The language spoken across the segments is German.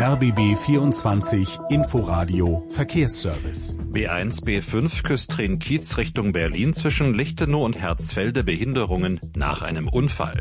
RBB 24 Inforadio Verkehrsservice. B1, B5 Küstrin-Kiez Richtung Berlin zwischen Lichtenau und Herzfelde Behinderungen nach einem Unfall.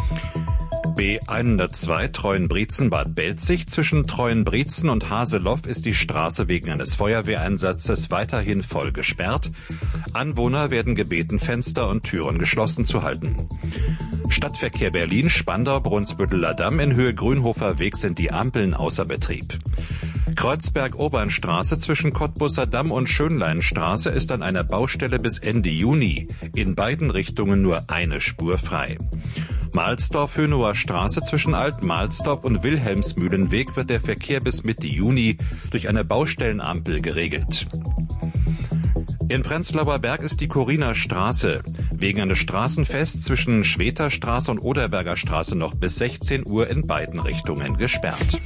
B102 Treuenbrietzen-Bad Belzig zwischen Treuenbrietzen und Haseloff ist die Straße wegen eines Feuerwehreinsatzes weiterhin voll gesperrt. Anwohner werden gebeten, Fenster und Türen geschlossen zu halten. Stadtverkehr Berlin, Spandau, Brunsbütteler Damm in Höhe Grünhofer Weg sind die Ampeln außer Betrieb. Kreuzberg-Obernstraße zwischen Cottbusser Damm und Schönleinstraße ist an einer Baustelle bis Ende Juni. In beiden Richtungen nur eine Spur frei. Mahlsdorf-Hönower Straße zwischen Alt-Mahlsdorf und Wilhelmsmühlenweg wird der Verkehr bis Mitte Juni durch eine Baustellenampel geregelt. In Prenzlauer Berg ist die Coriner Straße wegen eines Straßenfests zwischen Schweterstraße und Oderberger Straße noch bis 16 Uhr in beiden Richtungen gesperrt.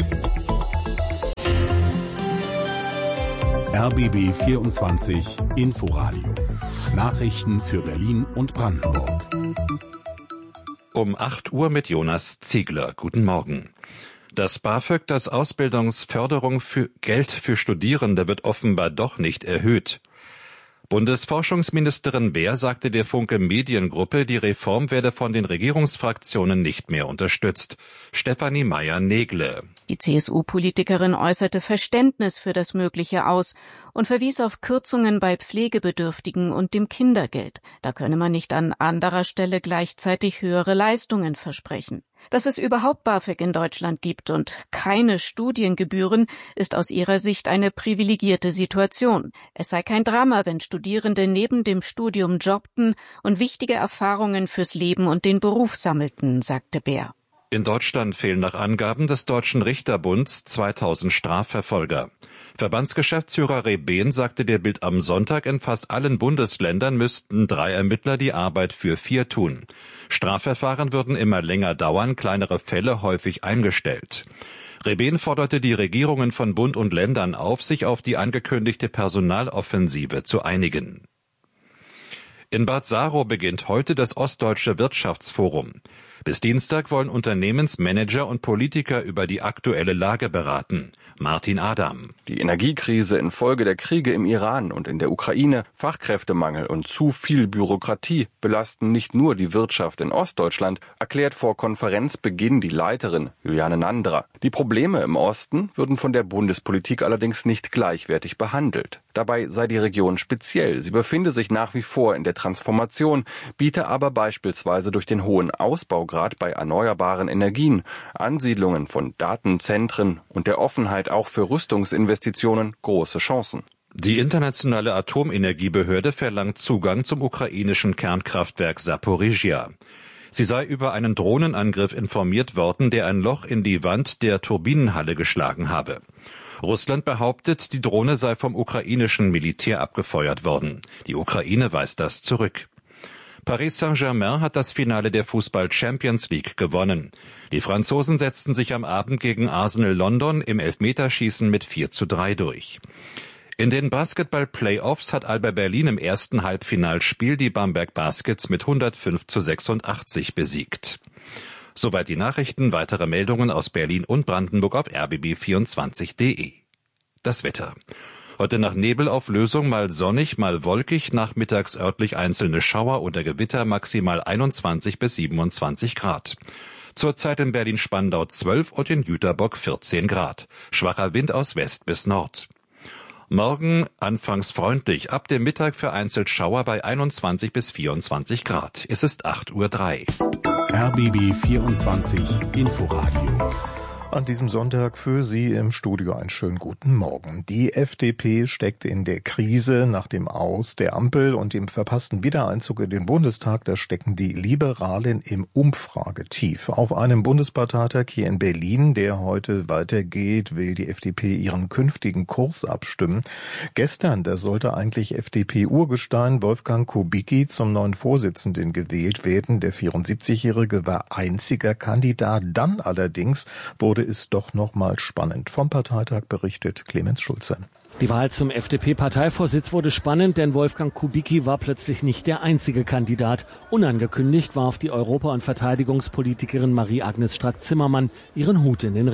RBB 24 Inforadio. Nachrichten für Berlin und Brandenburg. Um 8 Uhr mit Jonas Ziegler. Guten Morgen. Das BAföG, das Ausbildungsförderung für Geld für Studierende, wird offenbar doch nicht erhöht. Bundesforschungsministerin Beer sagte der Funke Mediengruppe, die Reform werde von den Regierungsfraktionen nicht mehr unterstützt. Stefanie Meyer-Negle. Die CSU-Politikerin äußerte Verständnis für das Mögliche aus und verwies auf Kürzungen bei Pflegebedürftigen und dem Kindergeld. Da könne man nicht an anderer Stelle gleichzeitig höhere Leistungen versprechen. Dass es überhaupt BAföG in Deutschland gibt und keine Studiengebühren, ist aus ihrer Sicht eine privilegierte Situation. Es sei kein Drama, wenn Studierende neben dem Studium jobbten und wichtige Erfahrungen fürs Leben und den Beruf sammelten, sagte Beer. In Deutschland fehlen nach Angaben des Deutschen Richterbunds 2000 Strafverfolger. Verbandsgeschäftsführer Rebehn sagte der Bild am Sonntag, in fast allen Bundesländern müssten 3 Ermittler die Arbeit für 4 tun. Strafverfahren würden immer länger dauern, kleinere Fälle häufig eingestellt. Rebehn forderte die Regierungen von Bund und Ländern auf, sich auf die angekündigte Personaloffensive zu einigen. In Bad Saro beginnt heute das Ostdeutsche Wirtschaftsforum. Bis Dienstag wollen Unternehmensmanager und Politiker über die aktuelle Lage beraten. Martin Adam. Die Energiekrise infolge der Kriege im Iran und in der Ukraine, Fachkräftemangel und zu viel Bürokratie belasten nicht nur die Wirtschaft in Ostdeutschland, erklärt vor Konferenzbeginn die Leiterin Juliane Nandra. Die Probleme im Osten würden von der Bundespolitik allerdings nicht gleichwertig behandelt. Dabei sei die Region speziell. Sie befinde sich nach wie vor in der Transformation, biete aber beispielsweise durch den hohen Ausbaugrad bei erneuerbaren Energien, Ansiedlungen von Datenzentren und der Offenheit auch für Rüstungsinvestitionen große Chancen. Die internationale Atomenergiebehörde verlangt Zugang zum ukrainischen Kernkraftwerk Saporizhia. Sie sei über einen Drohnenangriff informiert worden, der ein Loch in die Wand der Turbinenhalle geschlagen habe. Russland behauptet, die Drohne sei vom ukrainischen Militär abgefeuert worden. Die Ukraine weist das zurück. Paris Saint-Germain hat das Finale der Fußball-Champions League gewonnen. Die Franzosen setzten sich am Abend gegen Arsenal London im Elfmeterschießen mit 4:3 durch. In den Basketball-Playoffs hat Alba Berlin im ersten Halbfinalspiel die Bamberg Baskets mit 105:86 besiegt. Soweit die Nachrichten, weitere Meldungen aus Berlin und Brandenburg auf rbb24.de. Das Wetter. Heute nach Nebelauflösung mal sonnig, mal wolkig, nachmittags örtlich einzelne Schauer oder Gewitter, maximal 21 bis 27 Grad. Zurzeit in Berlin-Spandau 12 und in Jüterbock 14 Grad. Schwacher Wind aus West bis Nord. Morgen anfangs freundlich, ab dem Mittag vereinzelt Schauer bei 21 bis 24 Grad. Es ist 8:03 Uhr. RBB 24 Inforadio. An diesem Sonntag für Sie im Studio einen schönen guten Morgen. Die FDP steckt in der Krise nach dem Aus der Ampel und dem verpassten Wiedereinzug in den Bundestag. Da stecken die Liberalen im Umfragetief. Auf einem Bundesparteitag hier in Berlin, der heute weitergeht, will die FDP ihren künftigen Kurs abstimmen. Gestern, da sollte eigentlich FDP-Urgestein Wolfgang Kubicki zum neuen Vorsitzenden gewählt werden. Der 74-Jährige war einziger Kandidat. Dann allerdings wurde es doch noch mal spannend. Vom Parteitag berichtet Clemens Schulze. Die Wahl zum FDP-Parteivorsitz wurde spannend, denn Wolfgang Kubicki war plötzlich nicht der einzige Kandidat. Unangekündigt warf die Europa- und Verteidigungspolitikerin Marie-Agnes Strack-Zimmermann ihren Hut in den Ring.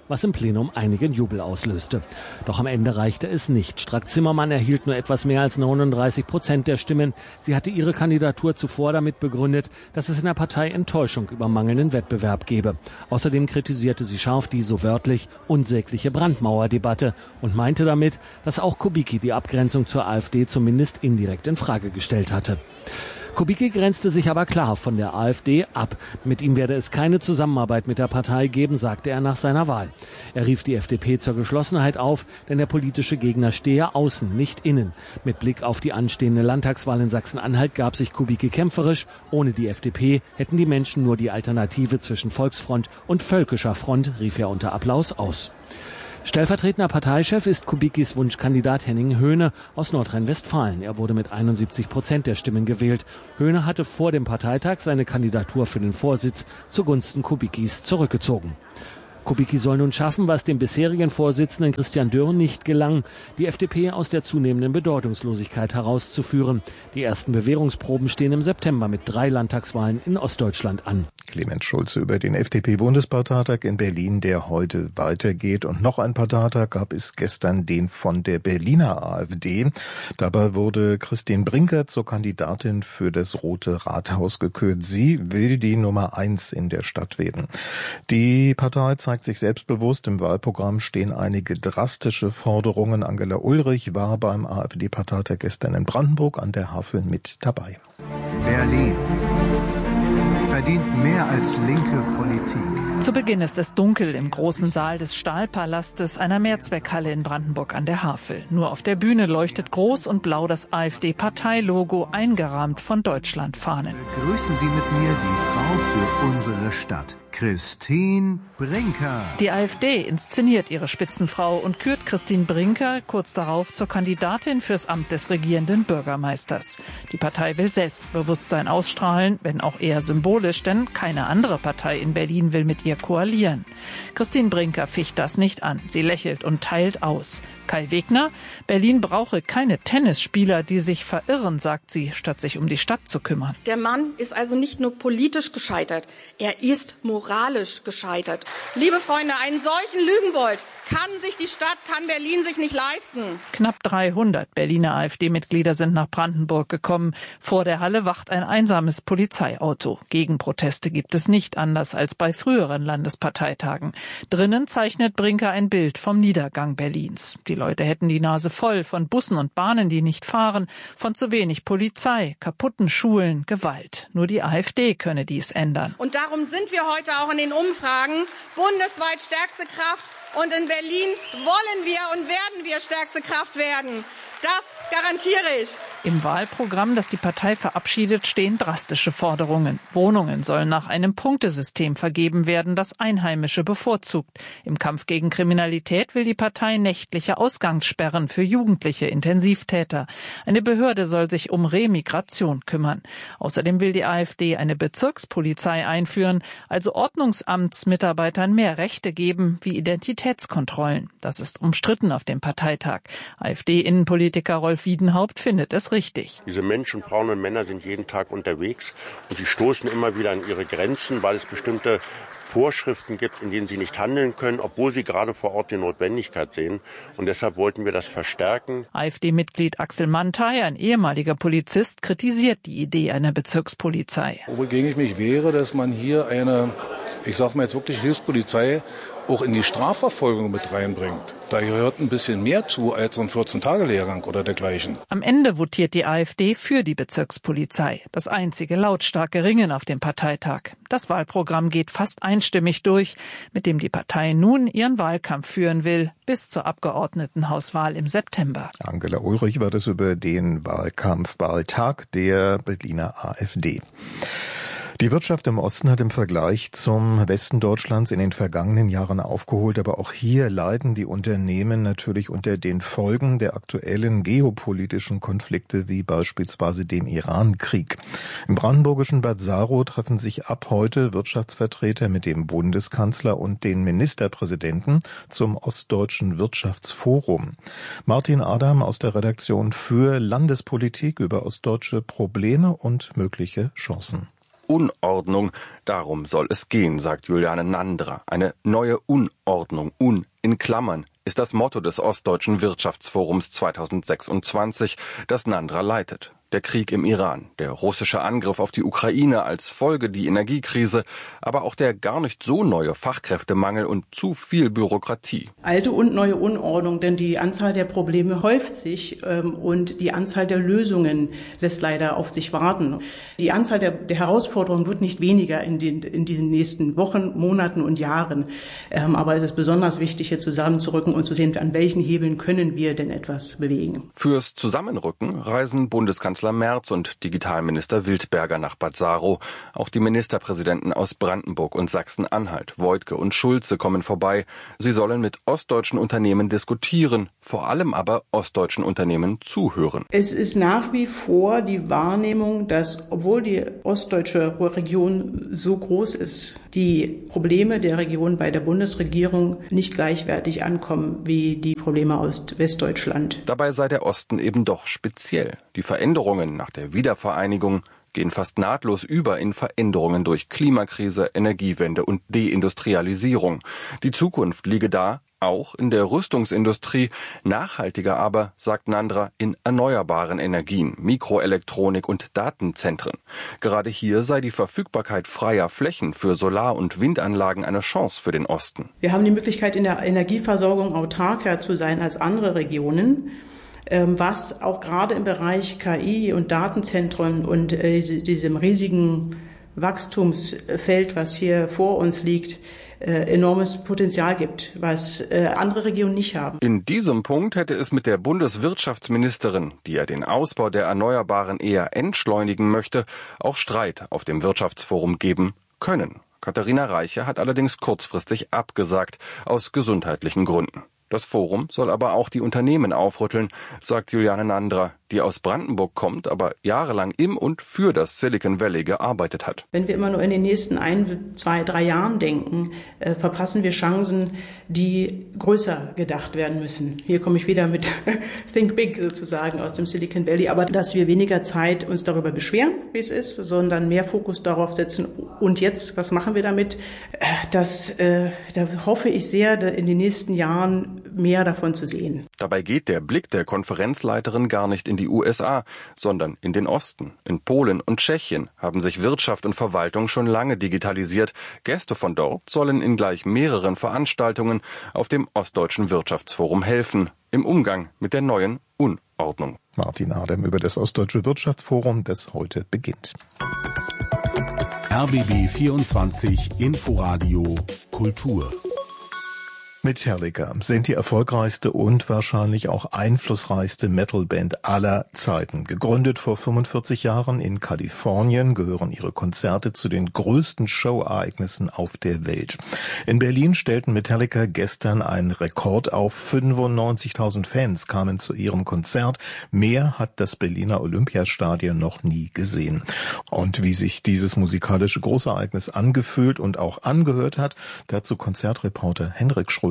was im Plenum einigen Jubel auslöste. Doch am Ende reichte es nicht. Strack-Zimmermann erhielt nur etwas mehr als 39% der Stimmen. Sie hatte ihre Kandidatur zuvor damit begründet, dass es in der Partei Enttäuschung über mangelnden Wettbewerb gebe. Außerdem kritisierte sie scharf die, so wörtlich, unsägliche Brandmauerdebatte und meinte damit, dass auch Kubicki die Abgrenzung zur AfD zumindest indirekt in Frage gestellt hatte. Kubicki grenzte sich aber klar von der AfD ab. Mit ihm werde es keine Zusammenarbeit mit der Partei geben, sagte er nach seiner Wahl. Er rief die FDP zur Geschlossenheit auf, denn der politische Gegner stehe außen, nicht innen. Mit Blick auf die anstehende Landtagswahl in Sachsen-Anhalt gab sich Kubicki kämpferisch. Ohne die FDP hätten die Menschen nur die Alternative zwischen Volksfront und Völkischer Front, rief er unter Applaus aus. Stellvertretender Parteichef ist Kubickis Wunschkandidat Henning Höhne aus Nordrhein-Westfalen. Er wurde mit 71% der Stimmen gewählt. Höhne hatte vor dem Parteitag seine Kandidatur für den Vorsitz zugunsten Kubickis zurückgezogen. Kubicki soll nun schaffen, was dem bisherigen Vorsitzenden Christian Dürr nicht gelang, die FDP aus der zunehmenden Bedeutungslosigkeit herauszuführen. Die ersten Bewährungsproben stehen im September mit 3 Landtagswahlen in Ostdeutschland an. Clemens Schulze über den FDP-Bundesparteitag in Berlin, der heute weitergeht. Und noch ein Parteitag gab es gestern, den von der Berliner AfD. Dabei wurde Christine Brinker zur Kandidatin für das Rote Rathaus gekürt. Sie will die Nummer 1 in der Stadt werden. Die Partei zeigt sich selbstbewusst. Im Wahlprogramm stehen einige drastische Forderungen. Angela Ulrich war beim AfD-Parteitag gestern in Brandenburg an der Havel mit dabei. Berlin verdient mehr als linke Politik. Zu Beginn ist es dunkel im großen Saal des Stahlpalastes, einer Mehrzweckhalle in Brandenburg an der Havel. Nur auf der Bühne leuchtet groß und blau das AfD-Parteilogo, eingerahmt von Deutschlandfahnen. Begrüßen Sie mit mir die Frau für unsere Stadt, Christine Brinker. Die AfD inszeniert ihre Spitzenfrau und kürt Christine Brinker kurz darauf zur Kandidatin fürs Amt des regierenden Bürgermeisters. Die Partei will Selbstbewusstsein ausstrahlen, wenn auch eher symbolisch, denn keine andere Partei in Berlin will mit ihr koalieren. Christine Brinker ficht das nicht an. Sie lächelt und teilt aus. Kai Wegner: Berlin brauche keine Tennisspieler, die sich verirren, sagt sie, statt sich um die Stadt zu kümmern. Der Mann ist also nicht nur politisch gescheitert, er ist moralisch gescheitert. Liebe Freunde, einen solchen Lügenbold kann sich die Stadt, kann Berlin sich nicht leisten. Knapp 300 Berliner AfD-Mitglieder sind nach Brandenburg gekommen. Vor der Halle wacht ein einsames Polizeiauto. Gegenproteste gibt es nicht, anders als bei früheren Landesparteitagen. Drinnen zeichnet Brinker ein Bild vom Niedergang Berlins. Die Leute hätten die Nase voll von Bussen und Bahnen, die nicht fahren, von zu wenig Polizei, kaputten Schulen, Gewalt. Nur die AfD könne dies ändern. Und darum sind wir heute auch in den Umfragen bundesweit stärkste Kraft. Und in Berlin wollen wir und werden wir stärkste Kraft werden. Das garantiere ich. Im Wahlprogramm, das die Partei verabschiedet, stehen drastische Forderungen. Wohnungen sollen nach einem Punktesystem vergeben werden, das Einheimische bevorzugt. Im Kampf gegen Kriminalität will die Partei nächtliche Ausgangssperren für jugendliche Intensivtäter. Eine Behörde soll sich um Remigration kümmern. Außerdem will die AfD eine Bezirkspolizei einführen, also Ordnungsamtsmitarbeitern mehr Rechte geben, wie Identitätskontrollen. Das ist umstritten auf dem Parteitag. AfD-Innenpolitiker Rolf Wiedenhaupt findet es richtig. Diese Menschen, Frauen und Männer sind jeden Tag unterwegs und sie stoßen immer wieder an ihre Grenzen, weil es bestimmte Vorschriften gibt, in denen sie nicht handeln können, obwohl sie gerade vor Ort die Notwendigkeit sehen. Und deshalb wollten wir das verstärken. AfD-Mitglied Axel Mantei, ein ehemaliger Polizist, kritisiert die Idee einer Bezirkspolizei. Wogegen ich mich wehre, dass man hier eine, ich sag mal jetzt wirklich Hilfspolizei, auch in die Strafverfolgung mit reinbringt. Da gehört ein bisschen mehr zu als ein 14-Tage-Lehrgang oder dergleichen. Am Ende votiert die AfD für die Bezirkspolizei. Das einzige lautstarke Ringen auf dem Parteitag. Das Wahlprogramm geht fast einstimmig durch, mit dem die Partei nun ihren Wahlkampf führen will, bis zur Abgeordnetenhauswahl im September. Angela Ulrich war das über den Wahltag der Berliner AfD. Die Wirtschaft im Osten hat im Vergleich zum Westen Deutschlands in den vergangenen Jahren aufgeholt, aber auch hier leiden die Unternehmen natürlich unter den Folgen der aktuellen geopolitischen Konflikte wie beispielsweise dem Iran-Krieg. Im brandenburgischen Bad Saro treffen sich ab heute Wirtschaftsvertreter mit dem Bundeskanzler und den Ministerpräsidenten zum Ostdeutschen Wirtschaftsforum. Martin Adam aus der Redaktion für Landespolitik über ostdeutsche Probleme und mögliche Chancen. Unordnung. Darum soll es gehen, sagt Juliane Nandra. Eine neue Unordnung. In Klammern ist das Motto des Ostdeutschen Wirtschaftsforums 2026, das Nandra leitet. Der Krieg im Iran, der russische Angriff auf die Ukraine als Folge die Energiekrise, aber auch der gar nicht so neue Fachkräftemangel und zu viel Bürokratie. Alte und neue Unordnung, denn die Anzahl der Probleme häuft sich und die Anzahl der Lösungen lässt leider auf sich warten. Die Anzahl der Herausforderungen wird nicht weniger in den nächsten Wochen, Monaten und Jahren. Aber es ist besonders wichtig, hier zusammenzurücken und zu sehen, an welchen Hebeln können wir denn etwas bewegen. Fürs Zusammenrücken reisen Bundeskanzler Merz und Digitalminister Wildberger nach Bad Saro. Auch die Ministerpräsidenten aus Brandenburg und Sachsen-Anhalt, Woidke und Schulze, kommen vorbei. Sie sollen mit ostdeutschen Unternehmen diskutieren, vor allem aber ostdeutschen Unternehmen zuhören. Es ist nach wie vor die Wahrnehmung, dass, obwohl die ostdeutsche Region so groß ist, die Probleme der Region bei der Bundesregierung nicht gleichwertig ankommen wie die Probleme aus Westdeutschland. Dabei sei der Osten eben doch speziell. Die Veränderungen nach der Wiedervereinigung gehen fast nahtlos über in Veränderungen durch Klimakrise, Energiewende und Deindustrialisierung. Die Zukunft liege da, auch in der Rüstungsindustrie, nachhaltiger aber, sagt Nandra, in erneuerbaren Energien, Mikroelektronik und Datenzentren. Gerade hier sei die Verfügbarkeit freier Flächen für Solar- und Windanlagen eine Chance für den Osten. Wir haben die Möglichkeit, in der Energieversorgung autarker zu sein als andere Regionen, was auch gerade im Bereich KI und Datenzentren und diesem riesigen Wachstumsfeld, was hier vor uns liegt, enormes Potenzial gibt, was andere Regionen nicht haben. In diesem Punkt hätte es mit der Bundeswirtschaftsministerin, die ja den Ausbau der Erneuerbaren eher entschleunigen möchte, auch Streit auf dem Wirtschaftsforum geben können. Katharina Reiche hat allerdings kurzfristig abgesagt, aus gesundheitlichen Gründen. Das Forum soll aber auch die Unternehmen aufrütteln, sagt Juliane Nandra, die aus Brandenburg kommt, aber jahrelang im und für das Silicon Valley gearbeitet hat. Wenn wir immer nur in den nächsten 1, 2, 3 Jahren denken, verpassen wir Chancen, die größer gedacht werden müssen. Hier komme ich wieder mit Think Big sozusagen aus dem Silicon Valley, aber dass wir weniger Zeit uns darüber beschweren, wie es ist, sondern mehr Fokus darauf setzen. Und jetzt, was machen wir damit? Da hoffe ich sehr, in den nächsten Jahren mehr davon zu sehen. Dabei geht der Blick der Konferenzleiterin gar nicht in die USA, sondern in den Osten. In Polen und Tschechien haben sich Wirtschaft und Verwaltung schon lange digitalisiert. Gäste von dort sollen in gleich mehreren Veranstaltungen auf dem Ostdeutschen Wirtschaftsforum helfen, im Umgang mit der neuen Unordnung. Martin Adem über das Ostdeutsche Wirtschaftsforum, das heute beginnt. RBB 24 Inforadio Kultur. Metallica sind die erfolgreichste und wahrscheinlich auch einflussreichste Metalband aller Zeiten. Gegründet vor 45 Jahren in Kalifornien, gehören ihre Konzerte zu den größten Showereignissen auf der Welt. In Berlin stellten Metallica gestern einen Rekord auf. 95.000 Fans kamen zu ihrem Konzert. Mehr hat das Berliner Olympiastadion noch nie gesehen. Und wie sich dieses musikalische Großereignis angefühlt und auch angehört hat, dazu Konzertreporter Henrik Schröder.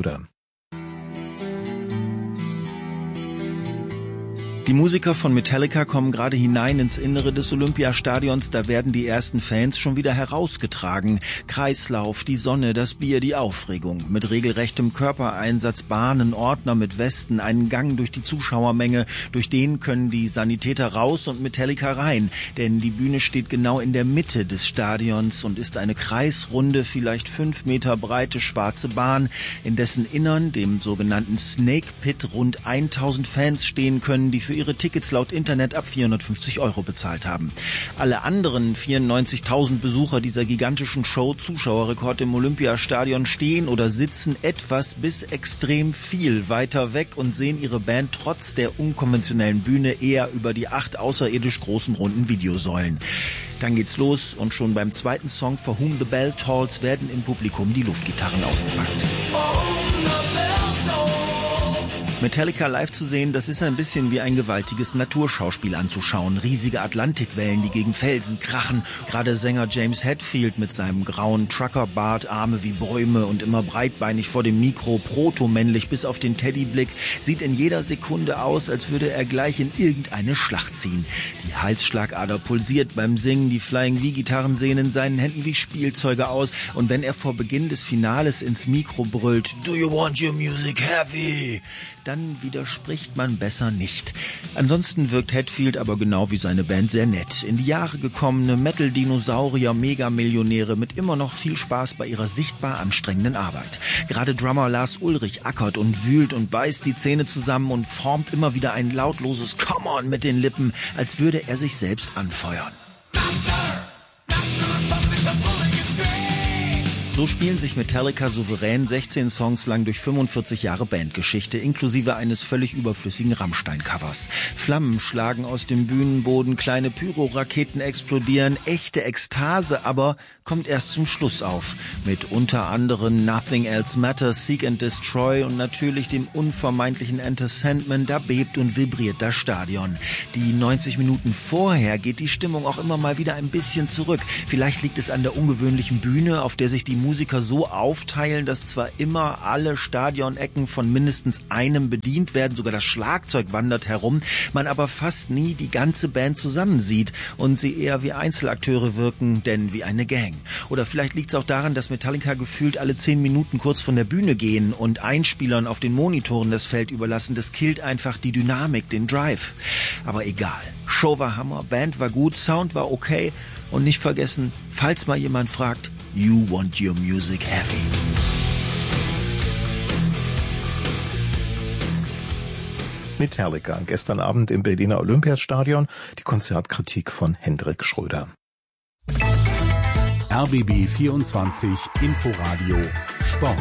Die Musiker von Metallica kommen gerade hinein ins Innere des Olympiastadions. Da werden die ersten Fans schon wieder herausgetragen. Kreislauf, die Sonne, das Bier, die Aufregung. Mit regelrechtem Körpereinsatz, Bahnen, Ordner mit Westen, einen Gang durch die Zuschauermenge. Durch den können die Sanitäter raus und Metallica rein. Denn die Bühne steht genau in der Mitte des Stadions und ist eine kreisrunde, vielleicht 5 Meter breite schwarze Bahn, in dessen Innern, dem sogenannten Snake Pit, rund 1000 Fans stehen können, die für ihre Tickets laut Internet ab 450 € bezahlt haben. Alle anderen 94.000 Besucher dieser gigantischen Show, Zuschauerrekord im Olympiastadion, stehen oder sitzen etwas bis extrem viel weiter weg und sehen ihre Band trotz der unkonventionellen Bühne eher über die 8 außerirdisch großen runden Videosäulen. Dann geht's los und schon beim zweiten Song For Whom the Bell Tolls werden im Publikum die Luftgitarren ausgepackt. Metallica live zu sehen, das ist ein bisschen wie ein gewaltiges Naturschauspiel anzuschauen. Riesige Atlantikwellen, die gegen Felsen krachen. Gerade Sänger James Hetfield mit seinem grauen Truckerbart, Arme wie Bäume und immer breitbeinig vor dem Mikro, protomännlich bis auf den Teddyblick, sieht in jeder Sekunde aus, als würde er gleich in irgendeine Schlacht ziehen. Die Halsschlagader pulsiert beim Singen, die Flying V-Gitarren sehen in seinen Händen wie Spielzeuge aus. Und wenn er vor Beginn des Finales ins Mikro brüllt, "Do you want your music heavy?", dann widerspricht man besser nicht. Ansonsten wirkt Hetfield aber genau wie seine Band sehr nett. In die Jahre gekommene Metal-Dinosaurier-Megamillionäre mit immer noch viel Spaß bei ihrer sichtbar anstrengenden Arbeit. Gerade Drummer Lars Ulrich ackert und wühlt und beißt die Zähne zusammen und formt immer wieder ein lautloses Come on mit den Lippen, als würde er sich selbst anfeuern. So spielen sich Metallica souverän 16 Songs lang durch 45 Jahre Bandgeschichte, inklusive eines völlig überflüssigen Rammstein-Covers. Flammen schlagen aus dem Bühnenboden, kleine Pyroraketen explodieren, echte Ekstase aber kommt erst zum Schluss auf. Mit unter anderem Nothing Else Matters, Seek and Destroy und natürlich dem unvermeidlichen Enter Sandman, da bebt und vibriert das Stadion. Die 90 Minuten vorher geht die Stimmung auch immer mal wieder ein bisschen zurück. Vielleicht liegt es an der ungewöhnlichen Bühne, auf der sich die Musiker so aufteilen, dass zwar immer alle Stadionecken von mindestens einem bedient werden, sogar das Schlagzeug wandert herum, man aber fast nie die ganze Band zusammen sieht und sie eher wie Einzelakteure wirken, denn wie eine Gang. Oder vielleicht liegt es auch daran, dass Metallica gefühlt alle 10 Minuten kurz von der Bühne gehen und Einspielern auf den Monitoren das Feld überlassen. Das killt einfach die Dynamik, den Drive. Aber egal. Show war Hammer, Band war gut, Sound war okay und nicht vergessen, falls mal jemand fragt, you want your music heavy. Metallica gestern Abend im Berliner Olympiastadion, die Konzertkritik von Hendrik Schröder. RBB 24 Inforadio Sport.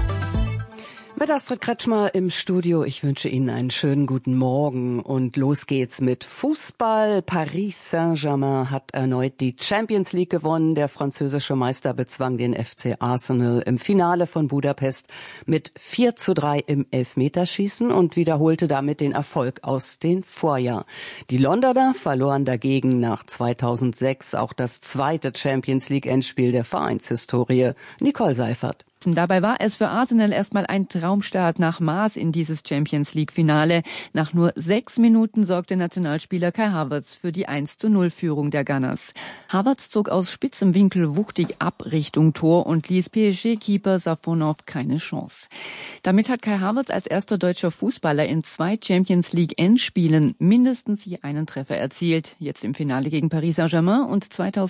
Mit Astrid Kretschmer im Studio. Ich wünsche Ihnen einen schönen guten Morgen und los geht's mit Fußball. Paris Saint-Germain hat erneut die Champions League gewonnen. Der französische Meister bezwang den FC Arsenal im Finale von Budapest mit 4:3 im Elfmeterschießen und wiederholte damit den Erfolg aus dem Vorjahr. Die Londoner verloren dagegen nach 2006 auch das zweite Champions League Endspiel der Vereinshistorie. Nicole Seifert. Dabei war es für Arsenal erstmal ein Traumstart nach Maß in dieses Champions-League-Finale. Nach nur 6 Minuten sorgte Nationalspieler Kai Havertz für die 1:0-Führung der Gunners. Havertz zog aus spitzem Winkel wuchtig ab Richtung Tor und ließ PSG-Keeper Safonov keine Chance. Damit hat Kai Havertz als erster deutscher Fußballer in 2 Champions-League-Endspielen mindestens je einen Treffer erzielt. Jetzt im Finale gegen Paris Saint-Germain und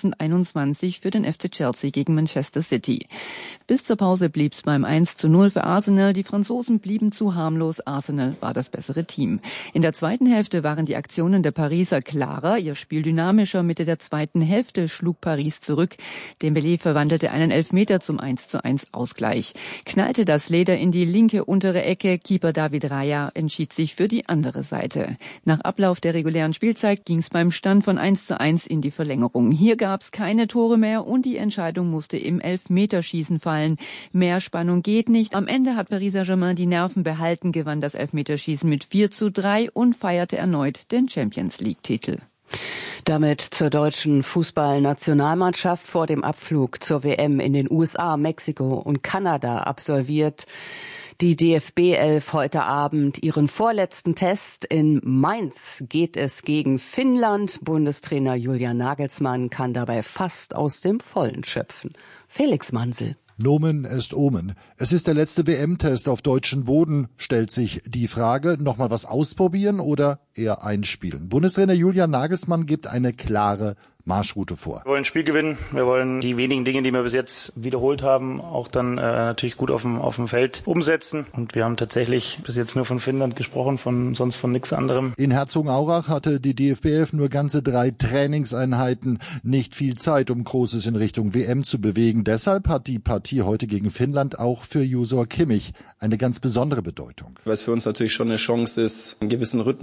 2021 für den FC Chelsea gegen Manchester City. Bis zur Pause blieb's beim 1:0 für Arsenal. Die Franzosen blieben zu harmlos. Arsenal war das bessere Team. In der zweiten Hälfte waren die Aktionen der Pariser klarer, ihr Spiel dynamischer. Mitte der zweiten Hälfte schlug Paris zurück. Dembélé verwandelte einen Elfmeter zum 1:1 Ausgleich. Knallte das Leder in die linke untere Ecke. Keeper David Raya entschied sich für die andere Seite. Nach Ablauf der regulären Spielzeit ging's beim Stand von 1:1 in die Verlängerung. Hier gab's keine Tore mehr und die Entscheidung musste im Elfmeterschießen fallen. Mehr Spannung geht nicht. Am Ende hat Paris Saint-Germain die Nerven behalten, gewann das Elfmeterschießen mit 4:3 und feierte erneut den Champions-League-Titel. Damit zur deutschen Fußballnationalmannschaft. Vor dem Abflug zur WM in den USA, Mexiko und Kanada absolviert die DFB-11 heute Abend ihren vorletzten Test. In Mainz geht es gegen Finnland. Bundestrainer Julian Nagelsmann kann dabei fast aus dem Vollen schöpfen. Felix Mansel. Nomen est Omen. Es ist der letzte WM-Test auf deutschem Boden. Stellt sich die Frage, nochmal was ausprobieren oder eher einspielen? Bundestrainer Julian Nagelsmann gibt eine klare Marschroute vor. Wir wollen ein Spiel gewinnen. Wir wollen die wenigen Dinge, die wir bis jetzt wiederholt haben, auch dann natürlich gut auf dem Feld umsetzen. Und wir haben tatsächlich bis jetzt nur von Finnland gesprochen, sonst von nichts anderem. In Herzogenaurach hatte die DFB-11 nur ganze 3 Trainingseinheiten. Nicht viel Zeit, um Großes in Richtung WM zu bewegen. Deshalb hat die Partie heute gegen Finnland auch für József Kimmich eine ganz besondere Bedeutung. Weil es für uns natürlich schon eine Chance ist, einen gewissen Rhythmus aufzubauen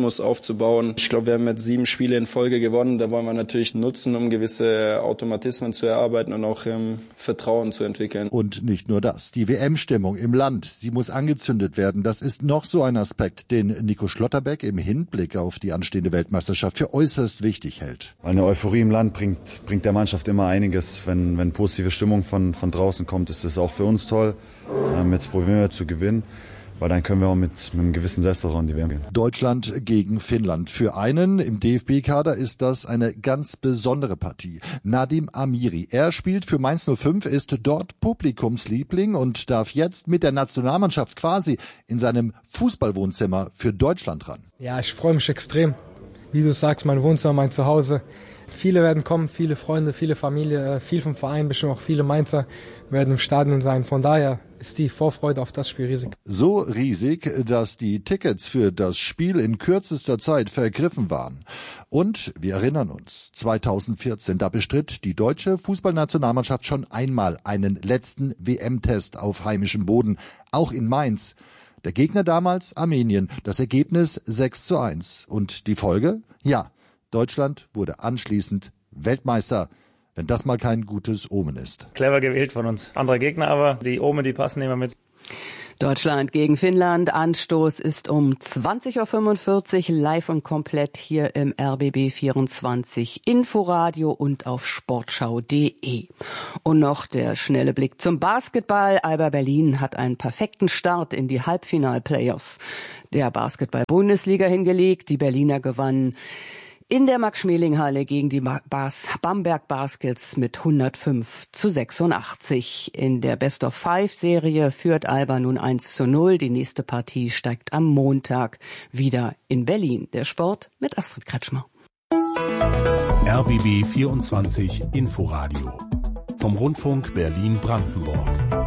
aufzubauen. Ich glaube, wir haben jetzt 7 Spiele in Folge gewonnen. Da wollen wir natürlich nutzen, um gewisse Automatismen zu erarbeiten und auch Vertrauen zu entwickeln. Und nicht nur das. Die WM-Stimmung im Land, sie muss angezündet werden. Das ist noch so ein Aspekt, den Nico Schlotterbeck im Hinblick auf die anstehende Weltmeisterschaft für äußerst wichtig hält. Eine Euphorie im Land bringt der Mannschaft immer einiges. Wenn positive Stimmung von draußen kommt, ist das auch für uns toll. Jetzt probieren wir zu gewinnen, weil dann können wir auch mit einem gewissen Selbstvertrauen die WM gehen. Deutschland gegen Finnland. Für einen im DFB-Kader ist das eine ganz besondere Partie. Nadim Amiri. Er spielt für Mainz 05, ist dort Publikumsliebling und darf jetzt mit der Nationalmannschaft quasi in seinem Fußballwohnzimmer für Deutschland ran. Ja, ich freue mich extrem. Wie du sagst, mein Wohnzimmer, mein Zuhause. Viele werden kommen, viele Freunde, viele Familie, viel vom Verein, bestimmt auch viele Mainzer werden im Stadion sein. Von daher ist die Vorfreude auf das Spiel riesig. So riesig, dass die Tickets für das Spiel in kürzester Zeit vergriffen waren. Und wir erinnern uns, 2014, da bestritt die deutsche Fußballnationalmannschaft schon einmal einen letzten WM-Test auf heimischem Boden, auch in Mainz. Der Gegner damals Armenien, das Ergebnis 6:1. Und die Folge? Ja, Deutschland wurde anschließend Weltmeister, wenn das mal kein gutes Omen ist. Clever gewählt von uns. Andere Gegner, aber die Omen, die passen immer mit. Deutschland gegen Finnland. Anstoß ist um 20.45 Uhr live und komplett hier im RBB 24 Inforadio und auf sportschau.de. Und noch der schnelle Blick zum Basketball. Alba Berlin hat einen perfekten Start in die Halbfinal-Playoffs der Basketball-Bundesliga hingelegt. Die Berliner gewannen in der Max-Schmeling-Halle gegen die Bamberg Baskets mit 105:86. In der Best-of-5-Serie führt Alba nun 1:0. Die nächste Partie steigt am Montag wieder in Berlin. Der Sport mit Astrid Kretschmer. RBB 24 Inforadio vom Rundfunk Berlin-Brandenburg.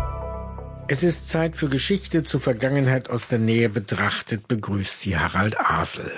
Es ist Zeit für Geschichte zur Vergangenheit aus der Nähe betrachtet, begrüßt sie Harald Asel.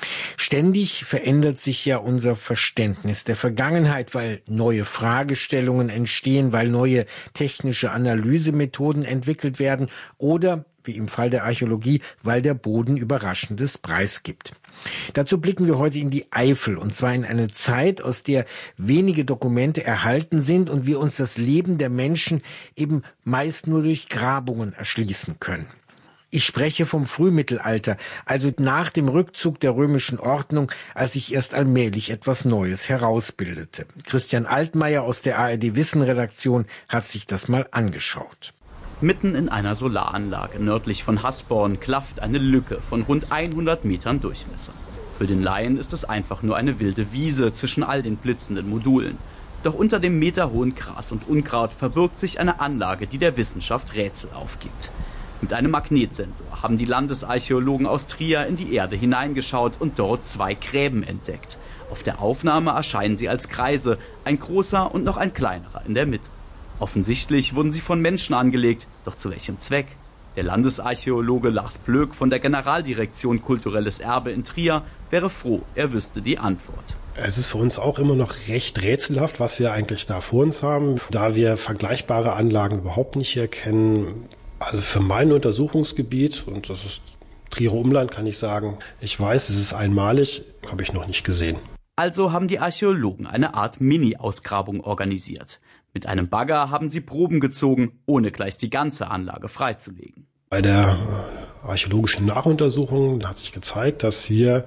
Ständig verändert sich ja unser Verständnis der Vergangenheit, weil neue Fragestellungen entstehen, weil neue technische Analysemethoden entwickelt werden oder, wie im Fall der Archäologie, weil der Boden Überraschendes preisgibt. Dazu blicken wir heute in die Eifel, und zwar in eine Zeit, aus der wenige Dokumente erhalten sind und wir uns das Leben der Menschen eben meist nur durch Grabungen erschließen können. Ich spreche vom Frühmittelalter, also nach dem Rückzug der römischen Ordnung, als sich erst allmählich etwas Neues herausbildete. Christian Altmaier aus der ARD-Wissen-Redaktion hat sich das mal angeschaut. Mitten in einer Solaranlage nördlich von Hasborn klafft eine Lücke von rund 100 Metern Durchmesser. Für den Laien ist es einfach nur eine wilde Wiese zwischen all den blitzenden Modulen. Doch unter dem meterhohen Gras und Unkraut verbirgt sich eine Anlage, die der Wissenschaft Rätsel aufgibt. Mit einem Magnetsensor haben die Landesarchäologen aus Trier in die Erde hineingeschaut und dort 2 Gräben entdeckt. Auf der Aufnahme erscheinen sie als Kreise, ein großer und noch ein kleinerer in der Mitte. Offensichtlich wurden sie von Menschen angelegt, doch zu welchem Zweck? Der Landesarchäologe Lars Plöck von der Generaldirektion Kulturelles Erbe in Trier wäre froh, er wüsste die Antwort. Es ist für uns auch immer noch recht rätselhaft, was wir eigentlich da vor uns haben, da wir vergleichbare Anlagen überhaupt nicht erkennen. Also für mein Untersuchungsgebiet, und das ist Trierer Umland, kann ich sagen, ich weiß, es ist einmalig, habe ich noch nicht gesehen. Also haben die Archäologen eine Art Mini-Ausgrabung organisiert. Mit einem Bagger haben sie Proben gezogen, ohne gleich die ganze Anlage freizulegen. Bei der archäologischen Nachuntersuchung hat sich gezeigt, dass wir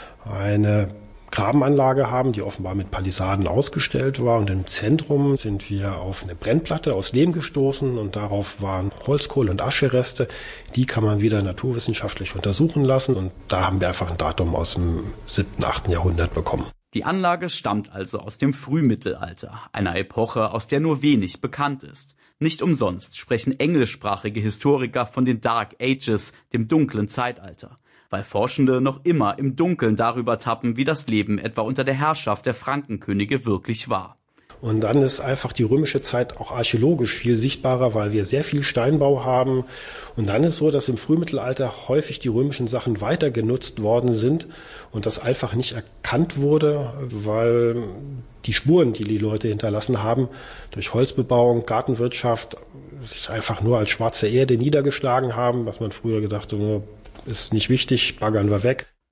eine Grabenanlage haben, die offenbar mit Palisaden ausgestellt war. Und im Zentrum sind wir auf eine Brennplatte aus Lehm gestoßen und darauf waren Holzkohle- und Aschereste. Die kann man wieder naturwissenschaftlich untersuchen lassen. Und da haben wir einfach ein Datum aus dem 7., 8. Jahrhundert bekommen. Die Anlage stammt also aus dem Frühmittelalter, einer Epoche, aus der nur wenig bekannt ist. Nicht umsonst sprechen englischsprachige Historiker von den Dark Ages, dem dunklen Zeitalter, weil Forschende noch immer im Dunkeln darüber tappen, wie das Leben etwa unter der Herrschaft der Frankenkönige wirklich war. Und dann ist einfach die römische Zeit auch archäologisch viel sichtbarer, weil wir sehr viel Steinbau haben. Und dann ist so, dass im Frühmittelalter häufig die römischen Sachen weiter genutzt worden sind und das einfach nicht erkannt wurde, weil die Spuren, die die Leute hinterlassen haben, durch Holzbebauung, Gartenwirtschaft, sich einfach nur als schwarze Erde niedergeschlagen haben, was man früher gedacht hat, ist nicht wichtig, baggern wir weg.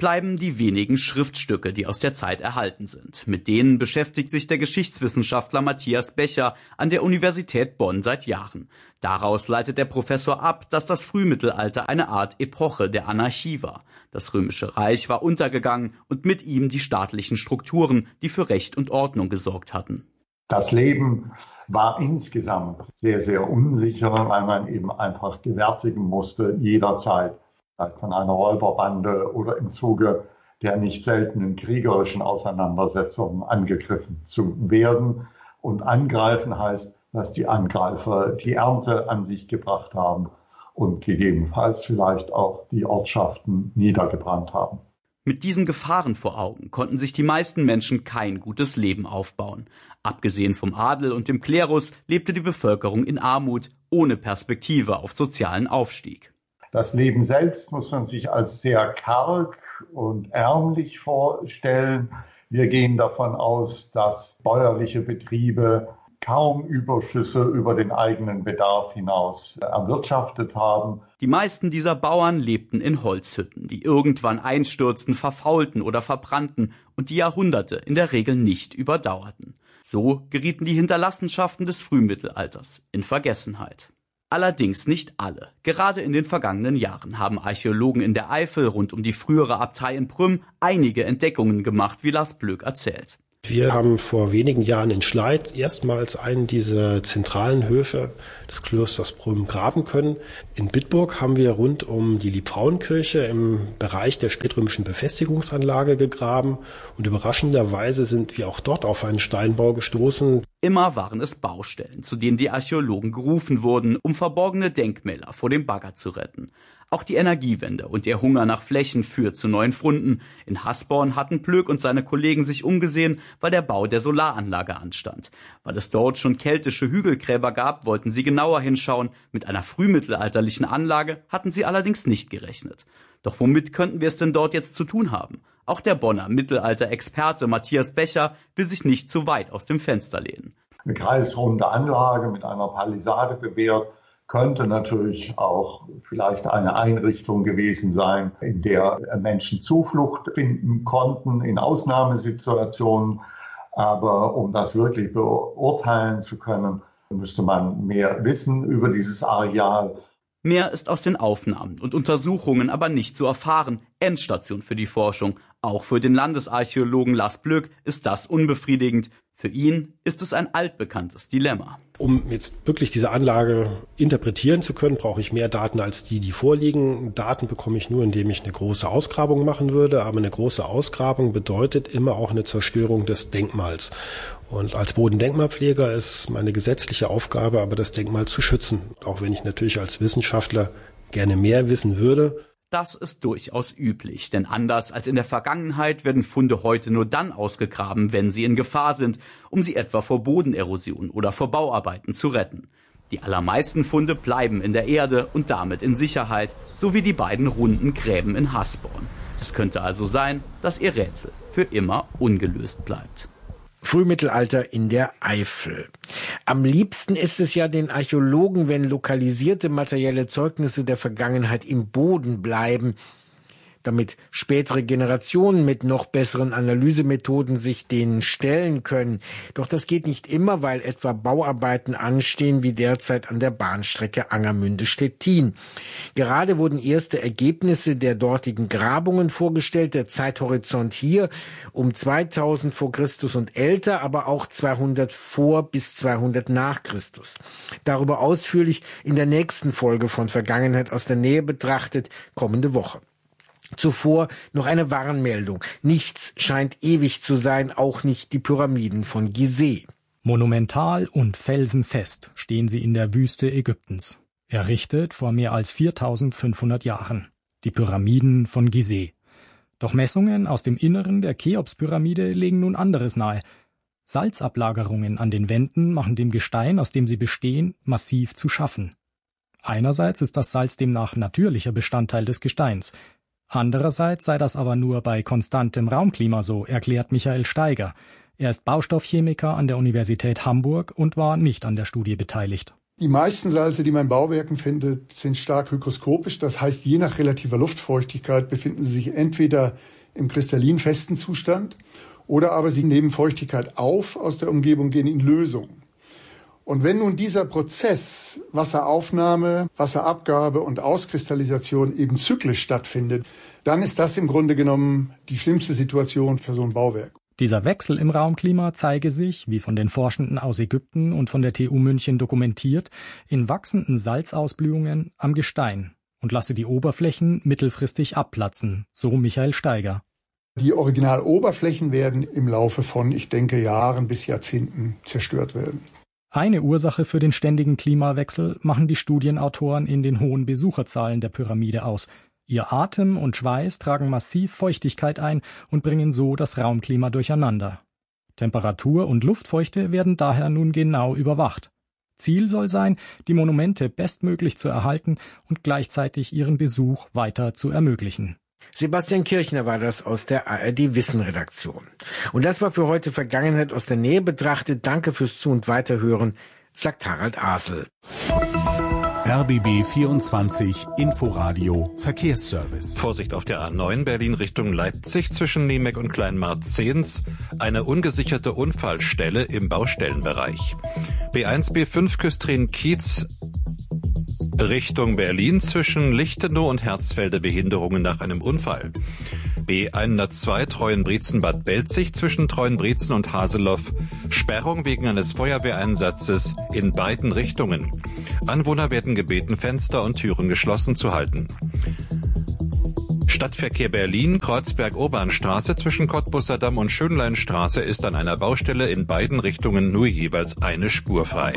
bleiben die wenigen Schriftstücke, die aus der Zeit erhalten sind. Mit denen beschäftigt sich der Geschichtswissenschaftler Matthias Becher an der Universität Bonn seit Jahren. Daraus leitet der Professor ab, dass das Frühmittelalter eine Art Epoche der Anarchie war. Das Römische Reich war untergegangen und mit ihm die staatlichen Strukturen, die für Recht und Ordnung gesorgt hatten. Das Leben war insgesamt sehr, sehr unsicher, weil man eben einfach gewärtigen musste, jederzeit von einer Räuberbande oder im Zuge der nicht seltenen kriegerischen Auseinandersetzungen angegriffen zu werden. Und angreifen heißt, dass die Angreifer die Ernte an sich gebracht haben und gegebenenfalls vielleicht auch die Ortschaften niedergebrannt haben. Mit diesen Gefahren vor Augen konnten sich die meisten Menschen kein gutes Leben aufbauen. Abgesehen vom Adel und dem Klerus lebte die Bevölkerung in Armut, ohne Perspektive auf sozialen Aufstieg. Das Leben selbst muss man sich als sehr karg und ärmlich vorstellen. Wir gehen davon aus, dass bäuerliche Betriebe kaum Überschüsse über den eigenen Bedarf hinaus erwirtschaftet haben. Die meisten dieser Bauern lebten in Holzhütten, die irgendwann einstürzten, verfaulten oder verbrannten und die Jahrhunderte in der Regel nicht überdauerten. So gerieten die Hinterlassenschaften des Frühmittelalters in Vergessenheit. Allerdings nicht alle. Gerade in den vergangenen Jahren haben Archäologen in der Eifel rund um die frühere Abtei in Prüm einige Entdeckungen gemacht, wie Lars Blöck erzählt. Wir haben vor wenigen Jahren in Schleid erstmals einen dieser zentralen Höfe des Klosters Prüm graben können. In Bitburg haben wir rund um die Liebfrauenkirche im Bereich der spätrömischen Befestigungsanlage gegraben und überraschenderweise sind wir auch dort auf einen Steinbau gestoßen. Immer waren es Baustellen, zu denen die Archäologen gerufen wurden, um verborgene Denkmäler vor dem Bagger zu retten. Auch die Energiewende und ihr Hunger nach Flächen führt zu neuen Funden. In Hasborn hatten Plöck und seine Kollegen sich umgesehen, weil der Bau der Solaranlage anstand. Weil es dort schon keltische Hügelgräber gab, wollten sie genauer hinschauen. Mit einer frühmittelalterlichen Anlage hatten sie allerdings nicht gerechnet. Doch womit könnten wir es denn dort jetzt zu tun haben? Auch der Bonner Mittelalter-Experte Matthias Becher will sich nicht zu weit aus dem Fenster lehnen. Eine kreisrunde Anlage mit einer Palisade bewehrt, könnte natürlich auch vielleicht eine Einrichtung gewesen sein, in der Menschen Zuflucht finden konnten in Ausnahmesituationen. Aber um das wirklich beurteilen zu können, müsste man mehr wissen über dieses Areal. Mehr ist aus den Aufnahmen und Untersuchungen aber nicht zu erfahren. Endstation für die Forschung. Auch für den Landesarchäologen Lars Blöck ist das unbefriedigend. Für ihn ist es ein altbekanntes Dilemma. Um jetzt wirklich diese Anlage interpretieren zu können, brauche ich mehr Daten als die vorliegen. Daten bekomme ich nur, indem ich eine große Ausgrabung machen würde. Aber eine große Ausgrabung bedeutet immer auch eine Zerstörung des Denkmals. Und als Bodendenkmalpfleger ist meine gesetzliche Aufgabe, aber das Denkmal zu schützen. Auch wenn ich natürlich als Wissenschaftler gerne mehr wissen würde. Das ist durchaus üblich, denn anders als in der Vergangenheit werden Funde heute nur dann ausgegraben, wenn sie in Gefahr sind, um sie etwa vor Bodenerosion oder vor Bauarbeiten zu retten. Die allermeisten Funde bleiben in der Erde und damit in Sicherheit, so wie die beiden runden Gräben in Hasborn. Es könnte also sein, dass ihr Rätsel für immer ungelöst bleibt. Frühmittelalter in der Eifel. Am liebsten ist es ja den Archäologen, wenn lokalisierte materielle Zeugnisse der Vergangenheit im Boden bleiben, damit spätere Generationen mit noch besseren Analysemethoden sich denen stellen können. Doch das geht nicht immer, weil etwa Bauarbeiten anstehen, wie derzeit an der Bahnstrecke Angermünde-Stettin. Gerade wurden erste Ergebnisse der dortigen Grabungen vorgestellt. Der Zeithorizont hier um 2000 vor Christus und älter, aber auch 200 vor bis 200 nach Christus. Darüber ausführlich in der nächsten Folge von Vergangenheit aus der Nähe betrachtet, kommende Woche. Zuvor noch eine Warnmeldung. Nichts scheint ewig zu sein, auch nicht die Pyramiden von Gizeh. Monumental und felsenfest stehen sie in der Wüste Ägyptens, errichtet vor mehr als 4500 Jahren. Die Pyramiden von Gizeh. Doch Messungen aus dem Inneren der Cheops-Pyramide legen nun anderes nahe. Salzablagerungen an den Wänden machen dem Gestein, aus dem sie bestehen, massiv zu schaffen. Einerseits ist das Salz demnach natürlicher Bestandteil des Gesteins. Andererseits sei das aber nur bei konstantem Raumklima so, erklärt Michael Steiger. Er ist Baustoffchemiker an der Universität Hamburg und war nicht an der Studie beteiligt. Die meisten Salze, die man in Bauwerken findet, sind stark hygroskopisch. Das heißt, je nach relativer Luftfeuchtigkeit befinden sie sich entweder im kristallin festen Zustand oder aber sie nehmen Feuchtigkeit auf aus der Umgebung, gehen in Lösung. Und wenn nun dieser Prozess Wasseraufnahme, Wasserabgabe und Auskristallisation eben zyklisch stattfindet, dann ist das im Grunde genommen die schlimmste Situation für so ein Bauwerk. Dieser Wechsel im Raumklima zeige sich, wie von den Forschenden aus Ägypten und von der TU München dokumentiert, in wachsenden Salzausblühungen am Gestein und lasse die Oberflächen mittelfristig abplatzen, so Michael Steiger. Die Originaloberflächen werden im Laufe von, ich denke, Jahren bis Jahrzehnten zerstört werden. Eine Ursache für den ständigen Klimawechsel machen die Studienautoren in den hohen Besucherzahlen der Pyramide aus. Ihr Atem und Schweiß tragen massiv Feuchtigkeit ein und bringen so das Raumklima durcheinander. Temperatur und Luftfeuchte werden daher nun genau überwacht. Ziel soll sein, die Monumente bestmöglich zu erhalten und gleichzeitig ihren Besuch weiter zu ermöglichen. Sebastian Kirchner war das aus der ARD-Wissen-Redaktion. Und das war für heute Vergangenheit aus der Nähe betrachtet. Danke fürs Zu- und Weiterhören, sagt Harald Asel. RBB 24 Inforadio Verkehrsservice. Vorsicht auf der A9 Berlin Richtung Leipzig zwischen Niemek und Kleinmarzehns. Eine ungesicherte Unfallstelle im Baustellenbereich. B1 B5 Küstrin-Kiez Richtung Berlin zwischen Lichtenau und Herzfelde Behinderungen nach einem Unfall. B102 Treuenbrietzen-Bad Belzig zwischen Treuenbrietzen und Haseloff. Sperrung wegen eines Feuerwehreinsatzes in beiden Richtungen. Anwohner werden gebeten, Fenster und Türen geschlossen zu halten. Stadtverkehr Berlin, Kreuzberg-Obernstraße zwischen Cottbusser Damm und Schönleinstraße ist an einer Baustelle in beiden Richtungen nur jeweils eine Spur frei.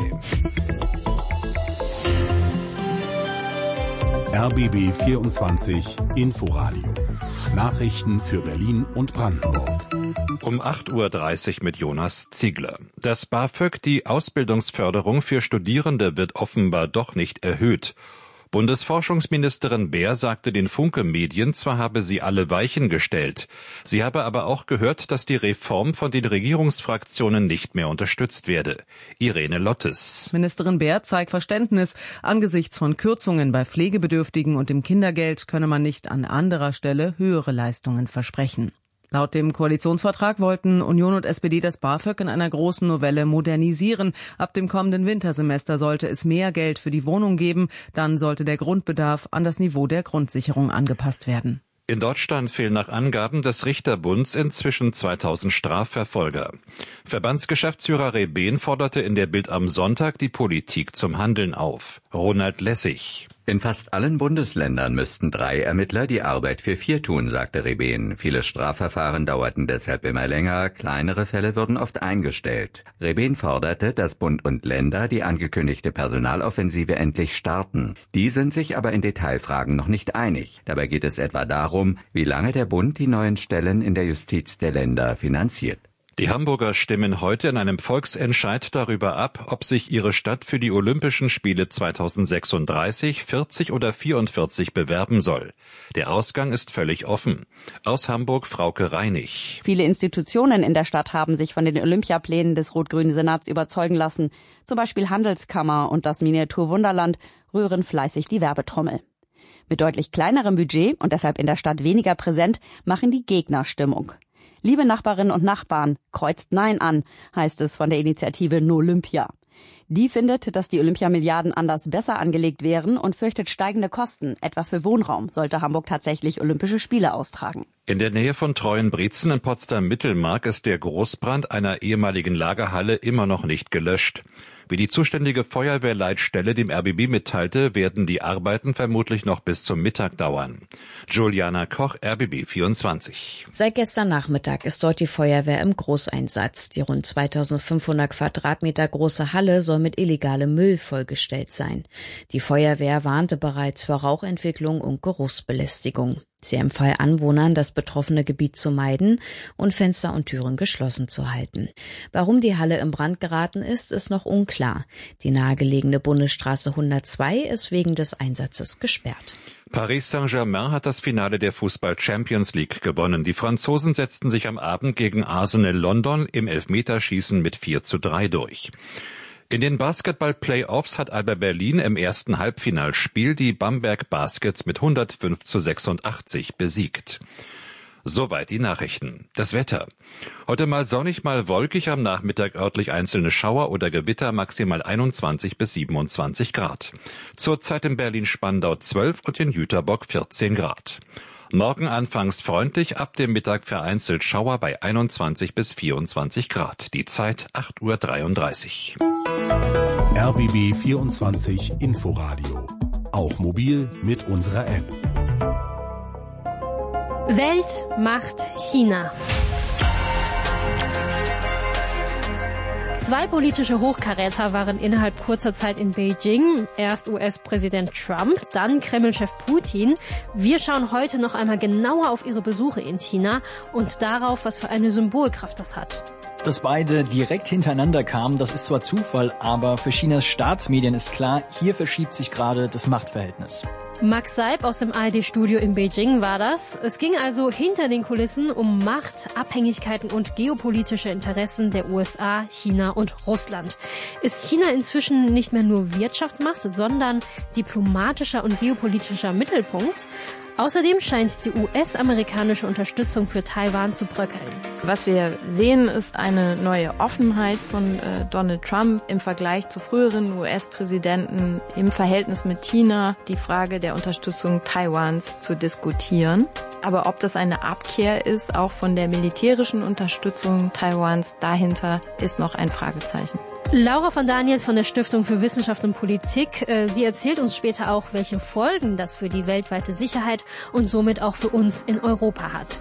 RBB 24 Inforadio. Nachrichten für Berlin und Brandenburg. Um 8.30 Uhr mit Jonas Ziegler. Das BAföG, die Ausbildungsförderung für Studierende, wird offenbar doch nicht erhöht. Bundesforschungsministerin Baer sagte den Funke-Medien, zwar habe sie alle Weichen gestellt. Sie habe aber auch gehört, dass die Reform von den Regierungsfraktionen nicht mehr unterstützt werde. Irene Lottes. Ministerin Baer zeigt Verständnis. Angesichts von Kürzungen bei Pflegebedürftigen und dem Kindergeld könne man nicht an anderer Stelle höhere Leistungen versprechen. Laut dem Koalitionsvertrag wollten Union und SPD das BAföG in einer großen Novelle modernisieren. Ab dem kommenden Wintersemester sollte es mehr Geld für die Wohnung geben. Dann sollte der Grundbedarf an das Niveau der Grundsicherung angepasst werden. In Deutschland fehlen nach Angaben des Richterbunds inzwischen 2000 Strafverfolger. Verbandsgeschäftsführer Rebehn forderte in der Bild am Sonntag die Politik zum Handeln auf. Ronald Lessig. In fast allen Bundesländern müssten 3 Ermittler die Arbeit für 4 tun, sagte Rebehn. Viele Strafverfahren dauerten deshalb immer länger, kleinere Fälle wurden oft eingestellt. Rebehn forderte, dass Bund und Länder die angekündigte Personaloffensive endlich starten. Die sind sich aber in Detailfragen noch nicht einig. Dabei geht es etwa darum, wie lange der Bund die neuen Stellen in der Justiz der Länder finanziert. Die Hamburger stimmen heute in einem Volksentscheid darüber ab, ob sich ihre Stadt für die Olympischen Spiele 2036, 40 oder 44 bewerben soll. Der Ausgang ist völlig offen. Aus Hamburg Frauke Reinig. Viele Institutionen in der Stadt haben sich von den Olympiaplänen des rot-grünen Senats überzeugen lassen. Zum Beispiel Handelskammer und das Miniaturwunderland rühren fleißig die Werbetrommel. Mit deutlich kleinerem Budget und deshalb in der Stadt weniger präsent, machen die Gegner Stimmung. Liebe Nachbarinnen und Nachbarn, kreuzt Nein an, heißt es von der Initiative Nolympia. Die findet, dass die Olympiamilliarden anders besser angelegt wären und fürchtet steigende Kosten, etwa für Wohnraum, sollte Hamburg tatsächlich Olympische Spiele austragen. In der Nähe von Treuenbrietzen in Potsdam-Mittelmark ist der Großbrand einer ehemaligen Lagerhalle immer noch nicht gelöscht. Wie die zuständige Feuerwehrleitstelle dem RBB mitteilte, werden die Arbeiten vermutlich noch bis zum Mittag dauern. Juliana Koch, RBB 24. Seit gestern Nachmittag ist dort die Feuerwehr im Großeinsatz. Die rund 2500 Quadratmeter große Halle soll mit illegalem Müll vollgestellt sein. Die Feuerwehr warnte bereits vor Rauchentwicklung und Geruchsbelästigung. Sie empfahl Anwohnern, das betroffene Gebiet zu meiden und Fenster und Türen geschlossen zu halten. Warum die Halle in Brand geraten ist, ist noch unklar. Die nahegelegene Bundesstraße 102 ist wegen des Einsatzes gesperrt. Paris Saint-Germain hat das Finale der Fußball-Champions League gewonnen. Die Franzosen setzten sich am Abend gegen Arsenal London im Elfmeterschießen mit 4:3 durch. In den Basketball-Playoffs hat Alba Berlin im ersten Halbfinalspiel die Bamberg Baskets mit 105:86 besiegt. Soweit die Nachrichten. Das Wetter. Heute mal sonnig, mal wolkig, am Nachmittag örtlich einzelne Schauer oder Gewitter, maximal 21 bis 27 Grad. Zurzeit in Berlin-Spandau 12 und in Jüterbock 14 Grad. Morgen anfangs freundlich, ab dem Mittag vereinzelt Schauer bei 21 bis 24 Grad. Die Zeit 8:33 Uhr. RBB 24 Inforadio. Auch mobil mit unserer App. Welt macht China. 2 politische Hochkaräter waren innerhalb kurzer Zeit in Beijing. Erst US-Präsident Trump, dann Kreml-Chef Putin. Wir schauen heute noch einmal genauer auf ihre Besuche in China und darauf, was für eine Symbolkraft das hat. Dass beide direkt hintereinander kamen, das ist zwar Zufall, aber für Chinas Staatsmedien ist klar, hier verschiebt sich gerade das Machtverhältnis. Max Seib aus dem ARD-Studio in Beijing war das. Es ging also hinter den Kulissen um Macht, Abhängigkeiten und geopolitische Interessen der USA, China und Russland. Ist China inzwischen nicht mehr nur Wirtschaftsmacht, sondern diplomatischer und geopolitischer Mittelpunkt? Außerdem scheint die US-amerikanische Unterstützung für Taiwan zu bröckeln. Was wir sehen, ist eine neue Offenheit von Donald Trump im Vergleich zu früheren US-Präsidenten im Verhältnis mit China, die Frage der Unterstützung Taiwans zu diskutieren. Aber ob das eine Abkehr ist, auch von der militärischen Unterstützung Taiwans, dahinter ist noch ein Fragezeichen. Laura von Daniels von der Stiftung für Wissenschaft und Politik. Sie erzählt uns später auch, welche Folgen das für die weltweite Sicherheit und somit auch für uns in Europa hat.